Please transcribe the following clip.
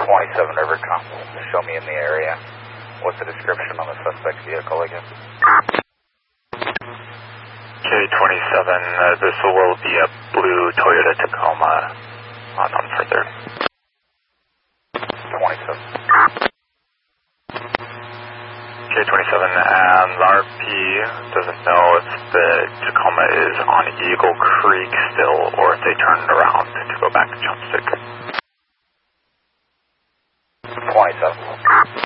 27 Rivercom, show me in the area. What's the description on the suspect's vehicle again? K27, this will be a blue Toyota Tacoma on further. 27. K27, and RP doesn't know if the Tacoma is on Eagle Creek still or if they turned around to go back to Chopstick. 27.